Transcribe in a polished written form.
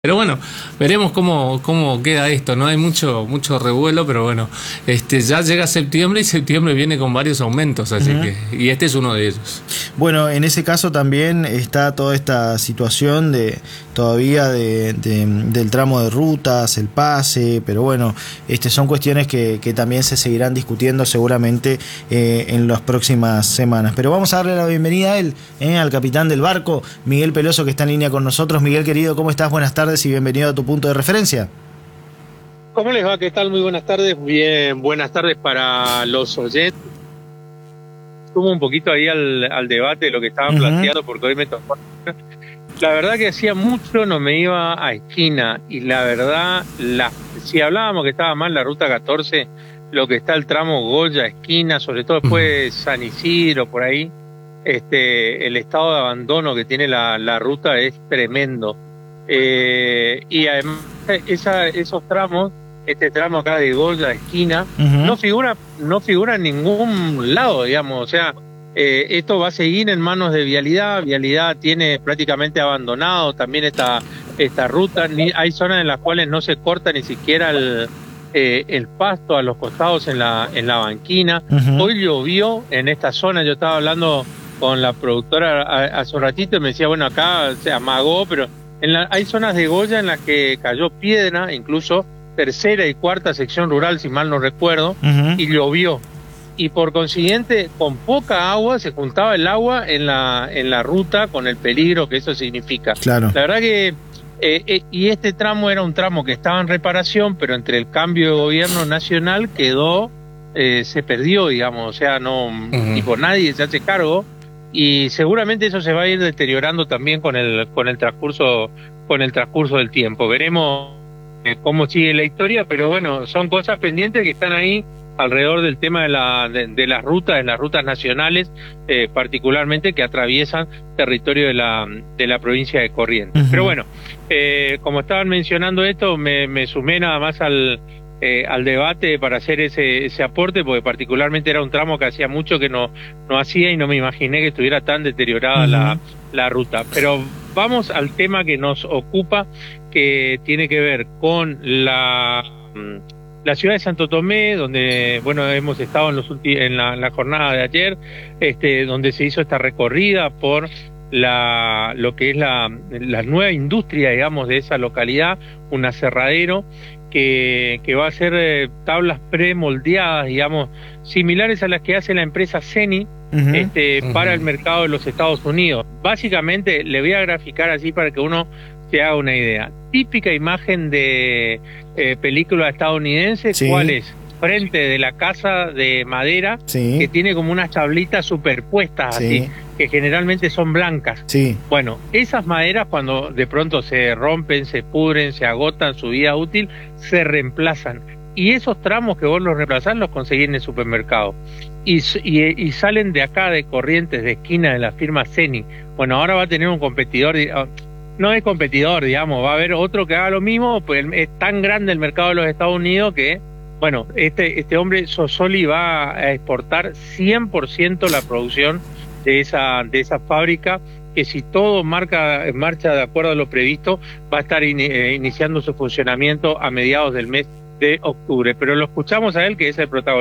Pero bueno, veremos cómo queda esto. No hay mucho revuelo, pero bueno, ya llega septiembre y septiembre viene con varios aumentos, así y este es uno de ellos. Bueno, en ese caso también está toda esta situación del tramo de rutas, el pase, pero bueno, son cuestiones que también se seguirán discutiendo seguramente en las próximas semanas. Pero vamos a darle la bienvenida a él, al capitán del barco, Miguel Peloso, que está en línea con nosotros. Miguel, querido, ¿cómo estás? Buenas tardes y bienvenido a tu punto de referencia. ¿Cómo les va? ¿Qué tal? Muy buenas tardes. Bien, buenas tardes para los oyentes. Sumo un poquito ahí al debate de lo que estaban planteando, porque hoy me tocó. La verdad que hacía mucho no me iba a Esquina, y la verdad, si hablábamos que estaba mal la ruta 14, lo que está el tramo Goya Esquina, sobre todo después de San Isidro, por ahí, el estado de abandono que tiene la ruta es tremendo. Y además esos tramos, este tramo acá de Goya Esquina, no figura en ningún lado, digamos. O sea, esto va a seguir en manos de Vialidad. Vialidad tiene prácticamente abandonado también esta ruta. Hay zonas en las cuales no se corta ni siquiera el pasto a los costados en la banquina. Hoy llovió en esta zona. Yo estaba hablando con la productora hace un ratito y me decía, bueno, acá se amagó, pero hay zonas de Goya en las que cayó piedra, incluso tercera y cuarta sección rural, si mal no recuerdo, y llovió. Y por consiguiente, con poca agua, se juntaba el agua en la ruta, con el peligro que eso significa. Claro. La verdad que, y este tramo era un tramo que estaba en reparación, pero entre el cambio de gobierno nacional se perdió, digamos, o sea, tipo, nadie se hace cargo. Y seguramente eso se va a ir deteriorando también con el transcurso del tiempo. Veremos cómo sigue la historia, pero bueno, son cosas pendientes que están ahí alrededor del tema de las rutas nacionales, particularmente que atraviesan territorio de la provincia de Corrientes. Pero bueno, como estaban mencionando esto, me sumé nada más al debate para hacer ese aporte, porque particularmente era un tramo que hacía mucho que no hacía y no me imaginé que estuviera tan deteriorada la ruta. Pero vamos al tema que nos ocupa, que tiene que ver con la ciudad de Santo Tomé, donde bueno hemos estado en la jornada de ayer, donde se hizo esta recorrida por lo que es la nueva industria, digamos, de esa localidad, un aserradero que va a hacer tablas premoldeadas, digamos, similares a las que hace la empresa Ceni para el mercado de los Estados Unidos. Básicamente, le voy a graficar así para que uno se haga una idea. Típica imagen de película estadounidense, sí. ¿Cuál es? Frente de la casa de madera, sí, que tiene como unas tablitas superpuestas, sí, así, que generalmente son blancas. Sí. Bueno, esas maderas cuando de pronto se rompen, se pudren, se agotan su vida útil, se reemplazan. Y esos tramos que vos los reemplazás los conseguís en el supermercado. Y salen de acá, de Corrientes, de Esquina, de la firma Ceni. Bueno, ahora va a tener un competidor, no es competidor, digamos, va a haber otro que haga lo mismo, pues es tan grande el mercado de los Estados Unidos que... Bueno, este hombre, Sosoli, va a exportar 100% la producción de esa fábrica, que si todo marcha de acuerdo a lo previsto, va a estar iniciando su funcionamiento a mediados del mes de octubre. Pero lo escuchamos a él, que es el protagonista.